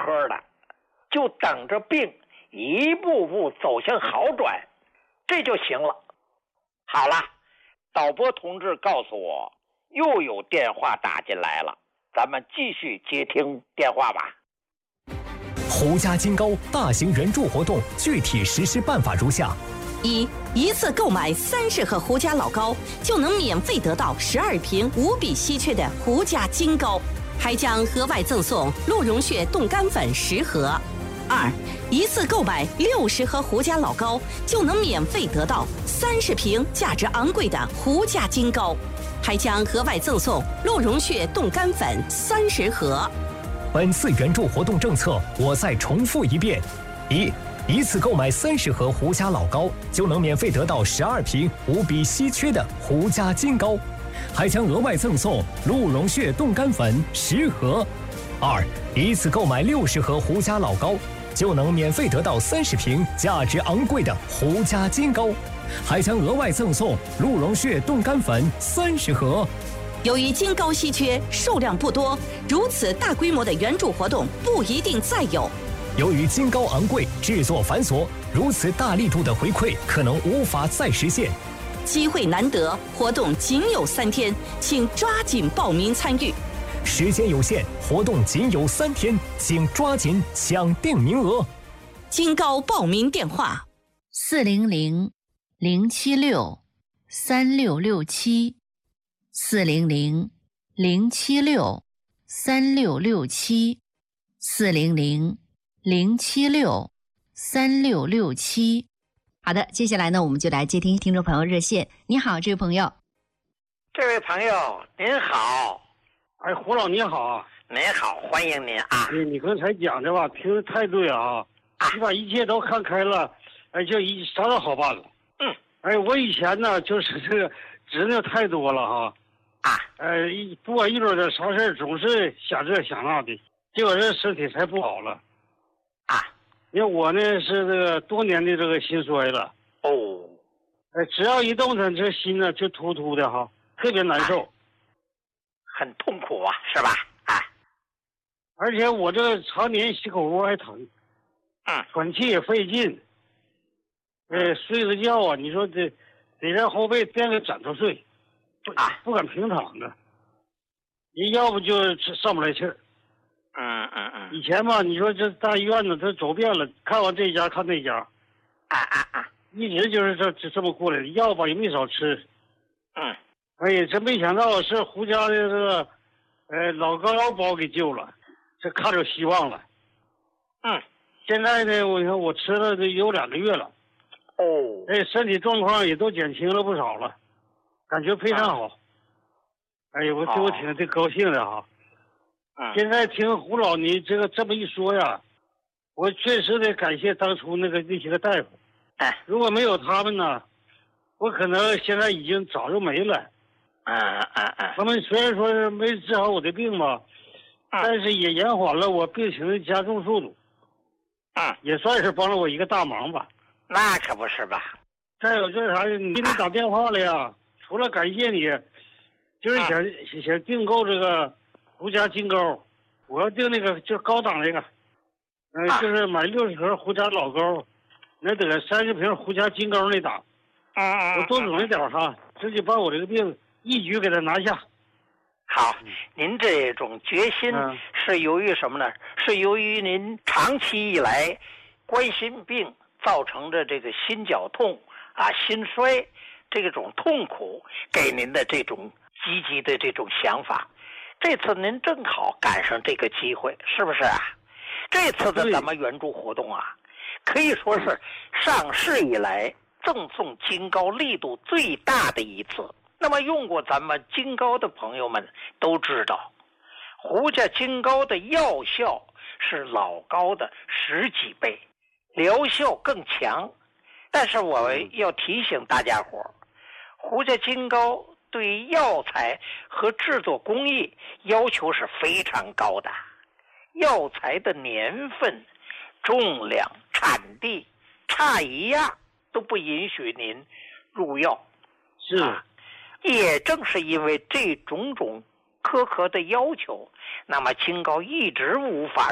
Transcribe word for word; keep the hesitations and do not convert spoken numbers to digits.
呵的，就等着病一步步走向好转，这就行了。好了，导播同志告诉我又有电话打进来了，咱们继续接听电话吧。 胡家金高大型援助活动具体实施办法如下： 一、一次购买三十盒胡家老高，就能免费得到十二瓶无比稀缺的胡家金高，还将额外赠送鹿茸血冻干粉十盒。二、一次购买六十盒胡家老高，就能免费得到三十瓶价值昂贵的胡家金高，还将额外赠送鹿茸血冻干粉三十盒。 本次援助活动政策我再重复一遍：一、一次购买三十盒胡家老高，就能免费得到十二瓶无比稀缺的胡家金高，还将额外赠送鹿茸血冻干粉十盒。二、一次购买六十盒胡家老高，就能免费得到三十瓶价值昂贵的胡家金高，还将额外赠送鹿茸血冻干粉三十盒。 由于金高稀缺，数量不多，如此大规模的援助活动不一定再有。 由于金高昂贵，制作繁琐，如此大力度的回馈可能无法再实现。 机会难得，活动仅有三天，请抓紧报名参与。 时间有限，活动仅有三天，请抓紧抢定名额。 金高报名电话： 四零零零七六三六六七，四零零零七六三六六七，四零零零七六三六六七。好的，接下来呢，我们就来接听听众朋友热线。你好，这位朋友。 这位朋友您好。 哎，胡老你好。 您好，欢迎您啊。 哎，你刚才讲的吧，听得太对啊， 啊你把一切都看开了，哎，就一啥都好办了。 嗯。 哎，我以前呢，就是这个执拗太多了哈。 啊。 呃，一不管遇到点啥事总是想这想那的，结果这身体才不好了。 啊。 因为我呢是这个多年的这个心衰了。 哦。 哎，只要一动弹，这心呢就突突的哈，特别难受。啊， 很痛苦啊，是吧？啊， 而且我这个常年心口窝还疼， 嗯， 喘气也费劲，呃，睡个觉啊，你说得得让后背垫个枕头睡， 啊， 不敢平躺着，你要不就上不来气儿。 嗯嗯嗯。 以前吧，你说这大医院呢，他走遍了，看完这家看那家， 啊啊啊， 一直就是这这这么过来的，药吧也没少吃。 嗯。 哎呀，真没想到是胡家的这个，呃，老高把我给救了，这看着希望了。 嗯， 现在呢，我看我吃了这有两个月了， 哦， 哎，身体状况也都减轻了不少了，感觉非常好。啊、哎呀，我对我挺挺高兴的哈。 嗯， 现在听胡老你这个这么一说呀，我确实得感谢当初那个那些个大夫。 哎， 如果没有他们呢，我可能现在已经早就没了。 嗯嗯嗯， 他们虽然说是没治好我的病吧， 嗯、 但是也延缓了我病情的加重速度。 嗯， 也算是帮了我一个大忙吧。 那可不是吧？ 再有就是啥，你给你打电话了呀？啊、除了感谢你，就是想、啊、想订购这个胡家金高，我要订那个就是高档那个，嗯、呃啊，就是买六十盒胡家老高，那得三十瓶胡家金高那档。 嗯嗯， 我多准一点哈，直接把我这个病一举给他拿下。 好，您这种决心是由于什么呢？是由于您长期以来冠心病造成的这个心绞痛啊、心衰这种痛苦，给您的这种积极的这种想法。这次您正好赶上这个机会，是不是啊？这次的咱们援助活动啊，可以说是上市以来赠送金高力度最大的一次。那么用过咱们金高的朋友们都知道，胡家金高的药效是老高的十几倍，疗效更强。但是我要提醒大家伙，胡家金高对药材和制作工艺要求是非常高的，药材的年份、重量、产地差一样都不允许您入药。 是、啊也正是因为这种种苛刻的要求，那么金高一直无法